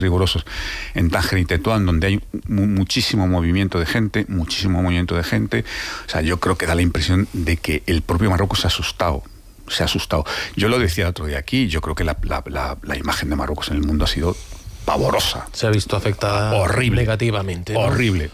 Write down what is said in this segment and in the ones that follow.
rigurosos en Tánger y Tetuán, donde hay muchísimo movimiento de gente. O sea, yo creo que da la impresión de que el propio Marruecos se ha asustado. Yo lo decía el otro día aquí, yo creo que la imagen de Marruecos en el mundo ha sido pavorosa. Se ha visto afectada negativamente, ¿no? Horrible.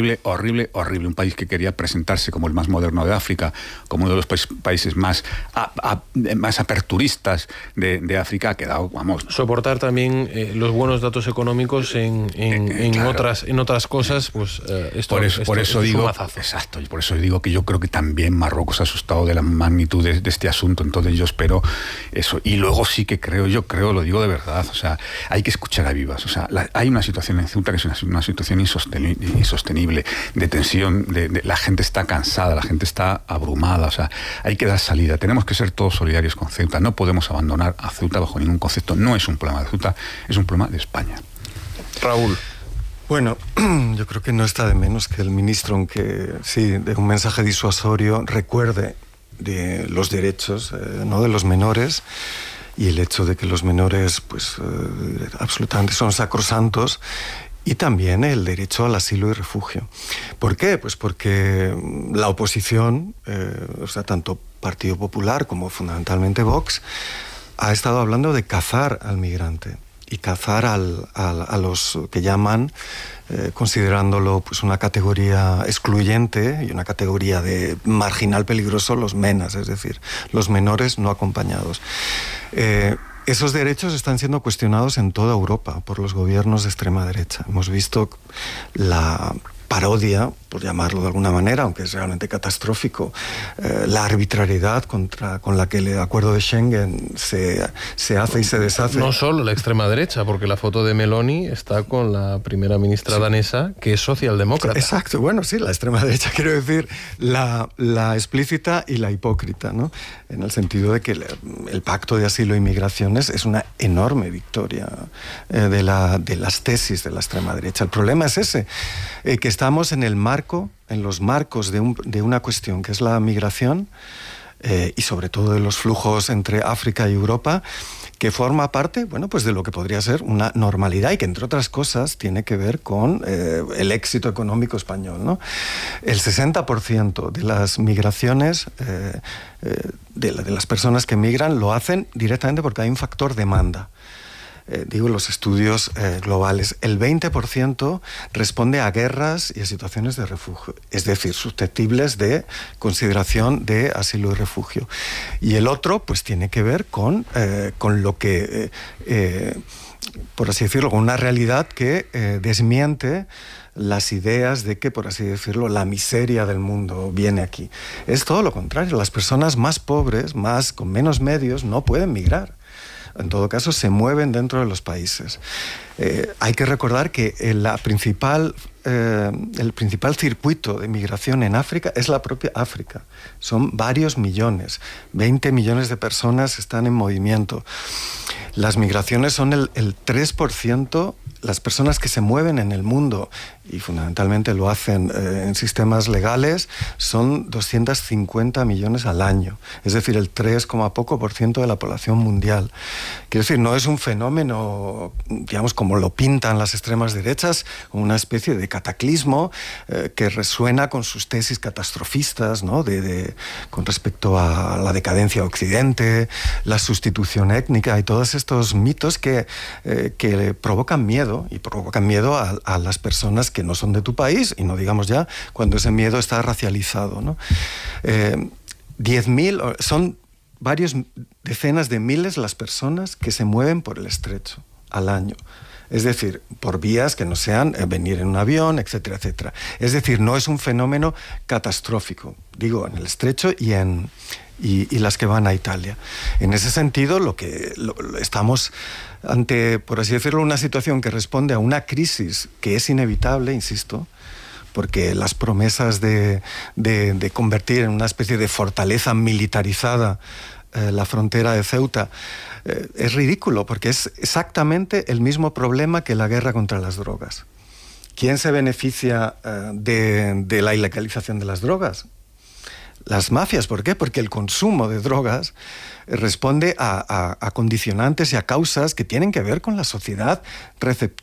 Un país que quería presentarse como el más moderno de África, como uno de los países más aperturistas de África, ha quedado, vamos. Soportar también los buenos datos económicos en otras cosas, pues por eso digo, exacto, y por eso digo que yo creo que también Marruecos se ha asustado de la magnitud de este asunto. Entonces yo espero eso. Y luego sí que creo, lo digo de verdad, o sea, hay que escuchar a vivas. O sea, hay una situación en Ceuta que es una situación insostenible, de tensión, la gente está cansada, la gente está abrumada, o sea, hay que dar salida. Tenemos que ser todos solidarios con Ceuta, no podemos abandonar a Ceuta bajo ningún concepto. No es un problema de Ceuta, es un problema de España. Raúl. Bueno, yo creo que no está de menos que el ministro, aunque sí, de un mensaje disuasorio, recuerde de los derechos, ¿no?, de los menores, y el hecho de que los menores pues absolutamente son sacrosantos, y también el derecho al asilo y refugio. ¿Por qué? Pues porque la oposición, o sea, tanto Partido Popular como fundamentalmente Vox, ha estado hablando de cazar al migrante y cazar a los que llaman, considerándolo pues una categoría excluyente y una categoría de marginal peligroso, los MENAs, es decir, los menores no acompañados. Esos derechos están siendo cuestionados en toda Europa por los gobiernos de extrema derecha. Hemos visto la parodia, por llamarlo de alguna manera, aunque es realmente catastrófico, la arbitrariedad con la que el acuerdo de Schengen se hace y se deshace. No solo la extrema derecha, porque la foto de Meloni está con la primera ministra danesa, que es socialdemócrata. Exacto, bueno, sí, la extrema derecha, quiero decir, la explícita y la hipócrita, ¿no? En el sentido de que el pacto de asilo e inmigraciones es una enorme victoria de las tesis de la extrema derecha. El problema es ese, que estamos en los marcos de una cuestión que es la migración, y sobre todo de los flujos entre África y Europa, que forma parte, bueno, pues de lo que podría ser una normalidad y que, entre otras cosas, tiene que ver con el éxito económico español, ¿no? El 60% de las migraciones, de las personas que migran, lo hacen directamente porque hay un factor demanda. Digo, los estudios globales, el 20% responde a guerras y a situaciones de refugio, es decir, susceptibles de consideración de asilo y refugio. Y el otro, pues tiene que ver con lo que, por así decirlo, con una realidad que desmiente las ideas de que, por así decirlo, la miseria del mundo viene aquí. Es todo lo contrario. Las personas más pobres, con menos medios, no pueden migrar. En todo caso, se mueven dentro de los países. Hay que recordar que el principal circuito de migración en África es la propia África. Son varios millones, 20 millones de personas están en movimiento. Las migraciones son el 3%, las personas que se mueven en el mundo, y fundamentalmente lo hacen en sistemas legales, son 250 millones al año. Es decir, el 3,poco% de la población mundial. Quiero decir, no es un fenómeno, digamos, como lo pintan las extremas derechas, una especie de cataclismo que resuena con sus tesis catastrofistas, ¿no? Con respecto a la decadencia de Occidente, la sustitución étnica y todos estos mitos que provocan miedo, y provocan miedo a las personas que no son de tu país, y no digamos ya cuando ese miedo está racializado, ¿no? 10.000, son varios decenas de miles las personas que se mueven por el estrecho al año. Es decir, por vías que no sean venir en un avión, etcétera, etcétera. Es decir, no es un fenómeno catastrófico, digo, en el estrecho y las que van a Italia. En ese sentido, estamos ante, por así decirlo, una situación que responde a una crisis que es inevitable, insisto, porque las promesas de convertir en una especie de fortaleza militarizada la frontera de Ceuta es ridículo, porque es exactamente el mismo problema que la guerra contra las drogas. ¿Quién se beneficia de la ilegalización de las drogas? las mafias. ¿Por qué? Porque el consumo de drogas responde a condicionantes y a causas que tienen que ver con la sociedad